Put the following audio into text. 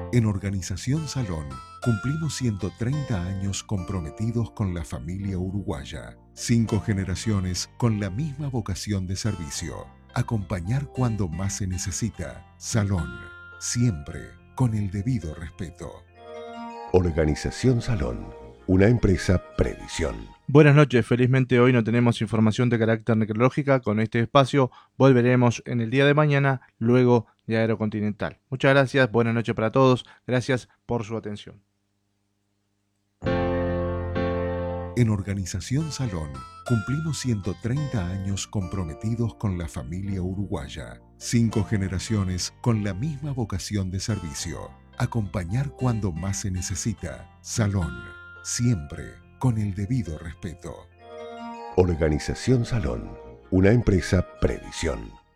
En Organización Salón cumplimos 130 años comprometidos con la familia uruguaya. 5 generaciones con la misma vocación de servicio. Acompañar cuando más se necesita. Salón, siempre con el debido respeto. Organización Salón, una empresa Previsión. Buenas noches, felizmente hoy no tenemos información de carácter necrológica. Con este espacio volveremos en el día de mañana, luego de Aerocontinental. Muchas gracias, buenas noches para todos, gracias por su atención. En Organización Salón cumplimos 130 años comprometidos con la familia uruguaya. 5 generaciones con la misma vocación de servicio. Acompañar cuando más se necesita. Salón, siempre con el debido respeto. Organización Salón, una empresa Previsión.